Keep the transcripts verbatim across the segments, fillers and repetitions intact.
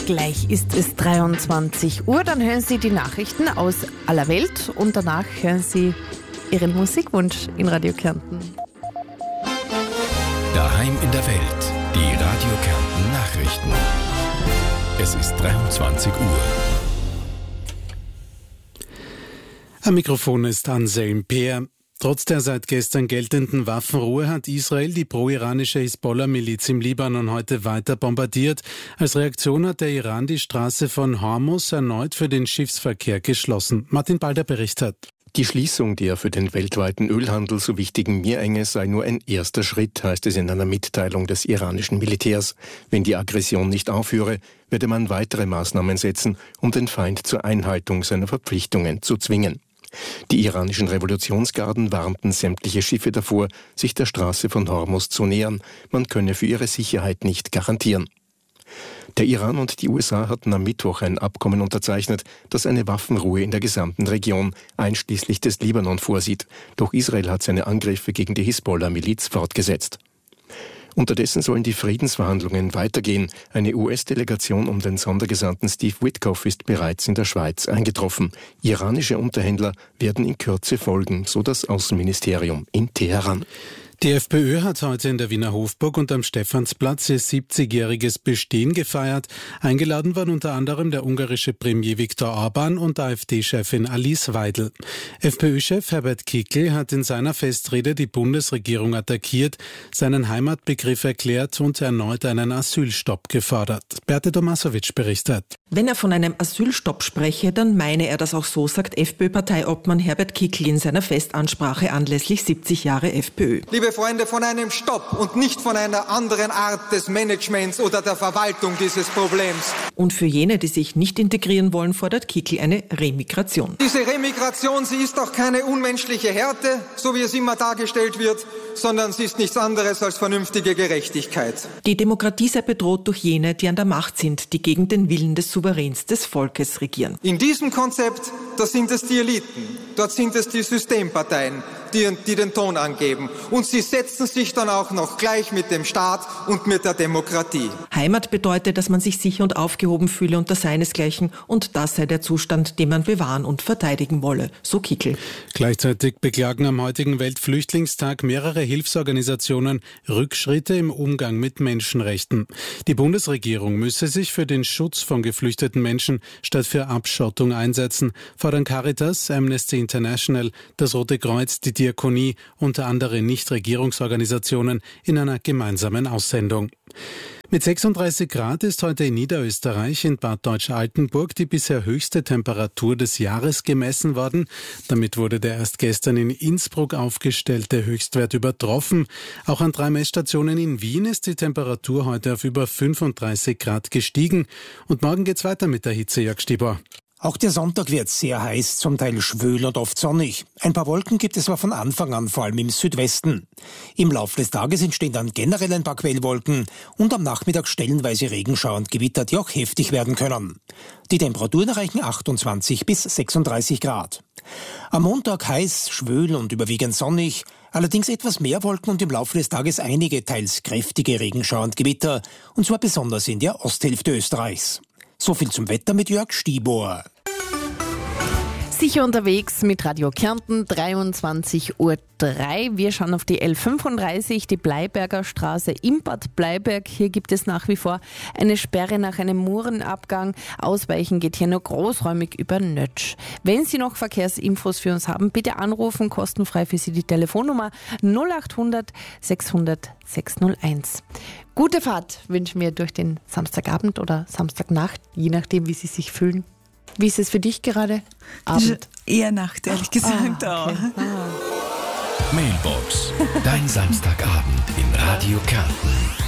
Gleich ist es dreiundzwanzig Uhr, dann hören Sie die Nachrichten aus aller Welt und danach hören Sie Ihren Musikwunsch in Radio Kärnten. Daheim in der Welt, die Radio Kärnten Nachrichten. Es ist dreiundzwanzig Uhr. Am Mikrofon ist Anselm Peer. Trotz der seit gestern geltenden Waffenruhe hat Israel die pro-iranische Hisbollah-Miliz im Libanon heute weiter bombardiert. Als Reaktion hat der Iran die Straße von Hormuz erneut für den Schiffsverkehr geschlossen. Martin Balder berichtet. Die Schließung der für den weltweiten Ölhandel so wichtigen Meerenge sei nur ein erster Schritt, heißt es in einer Mitteilung des iranischen Militärs. Wenn die Aggression nicht aufhöre, werde man weitere Maßnahmen setzen, um den Feind zur Einhaltung seiner Verpflichtungen zu zwingen. Die iranischen Revolutionsgarden warnten sämtliche Schiffe davor, sich der Straße von Hormuz zu nähern. Man könne für ihre Sicherheit nicht garantieren. Der Iran und die U S A hatten am Mittwoch ein Abkommen unterzeichnet, das eine Waffenruhe in der gesamten Region, einschließlich des Libanon, vorsieht. Doch Israel hat seine Angriffe gegen die Hisbollah-Miliz fortgesetzt. Unterdessen sollen die Friedensverhandlungen weitergehen. Eine U S-Delegation um den Sondergesandten Steve Witkoff ist bereits in der Schweiz eingetroffen. Iranische Unterhändler werden in Kürze folgen, so das Außenministerium in Teheran. Die FPÖ hat heute in der Wiener Hofburg und am Stephansplatz ihr siebzigjähriges Bestehen gefeiert. Eingeladen waren unter anderem der ungarische Premier Viktor Orbán und AfD-Chefin Alice Weidel. FPÖ-Chef Herbert Kickl hat in seiner Festrede die Bundesregierung attackiert, seinen Heimatbegriff erklärt und erneut einen Asylstopp gefordert. Berthe Tomasowitsch berichtet. Wenn er von einem Asylstopp spreche, dann meine er das auch so, sagt FPÖ-Parteiobmann Herbert Kickl in seiner Festansprache anlässlich siebzig Jahre FPÖ. Liebe Freunde, von einem Stopp und nicht von einer anderen Art des Managements oder der Verwaltung dieses Problems. Und für jene, die sich nicht integrieren wollen, fordert Kickl eine Remigration. Diese Remigration, sie ist doch keine unmenschliche Härte, so wie es immer dargestellt wird, sondern sie ist nichts anderes als vernünftige Gerechtigkeit. Die Demokratie sei bedroht durch jene, die an der Macht sind, die gegen den Willen des Souveräns des Volkes regieren. In diesem Konzept, da sind es die Eliten, dort sind es die Systemparteien, die, die den Ton angeben. Und sie setzen sich dann auch noch gleich mit dem Staat und mit der Demokratie. Heimat bedeutet, dass man sich sicher und aufgehoben fühle unter seinesgleichen und das sei der Zustand, den man bewahren und verteidigen wolle, so Kickl. Gleichzeitig beklagen am heutigen Weltflüchtlingstag mehrere Hilfsorganisationen Rückschritte im Umgang mit Menschenrechten. Die Bundesregierung müsse sich für den Schutz von geflüchteten Menschen statt für Abschottung einsetzen, fordern Caritas, Amnesty International, das Rote Kreuz, die Diakonie, unter anderem Nichtregierungsorganisationen in einer gemeinsamen Aussendung. Mit sechsunddreißig Grad ist heute in Niederösterreich in Bad Deutsch-Altenburg die bisher höchste Temperatur des Jahres gemessen worden. Damit wurde der erst gestern in Innsbruck aufgestellte Höchstwert übertroffen. Auch an drei Messstationen in Wien ist die Temperatur heute auf über fünfunddreißig Grad gestiegen. Und morgen geht's weiter mit der Hitze, Jörg Stieber. Auch der Sonntag wird sehr heiß, zum Teil schwül und oft sonnig. Ein paar Wolken gibt es aber von Anfang an, vor allem im Südwesten. Im Laufe des Tages entstehen dann generell ein paar Quellwolken und am Nachmittag stellenweise Regenschauer und Gewitter, die auch heftig werden können. Die Temperaturen erreichen achtundzwanzig bis sechsunddreißig Grad. Am Montag heiß, schwül und überwiegend sonnig, allerdings etwas mehr Wolken und im Laufe des Tages einige teils kräftige Regenschauer und Gewitter, und zwar besonders in der Osthälfte Österreichs. So viel zum Wetter mit Jörg Stieber. Sicher unterwegs mit Radio Kärnten, dreiundzwanzig Uhr drei. Wir schauen auf die L fünfunddreißig, die Bleiberger Straße in Bad Bleiberg. Hier gibt es nach wie vor eine Sperre nach einem Murenabgang. Ausweichen geht hier nur großräumig über Nötsch. Wenn Sie noch Verkehrsinfos für uns haben, bitte anrufen, kostenfrei für Sie die Telefonnummer null acht hundert sechshundert sechshunderteins. Gute Fahrt wünschen wir durch den Samstagabend oder Samstagnacht, je nachdem, wie Sie sich fühlen. Wie ist es für dich gerade? Abend? Eher Nacht, ehrlich gesagt. Ah, okay. auch. Ah. Mailbox, dein Samstagabend in Radio Kärnten.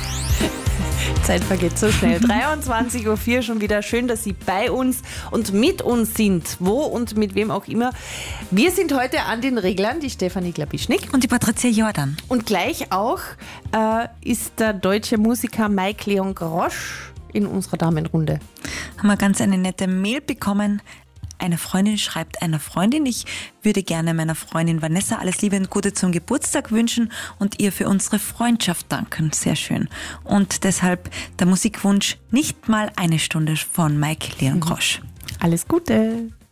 Zeit vergeht so schnell. dreiundzwanzig Uhr vier schon wieder. Schön, dass Sie bei uns und mit uns sind. Wo und mit wem auch immer. Wir sind heute an den Reglern, die Stefanie Glabischnik. Und die Patricia Jordan. Und gleich auch äh, ist der deutsche Musiker Mike Leon Grosch in unserer Damenrunde. Haben wir ganz eine nette Mail bekommen. Eine Freundin schreibt einer Freundin: Ich würde gerne meiner Freundin Vanessa alles Liebe und Gute zum Geburtstag wünschen und ihr für unsere Freundschaft danken. Sehr schön. Und deshalb der Musikwunsch Nicht mal eine Stunde von Mike Leon Grosch. Alles Gute!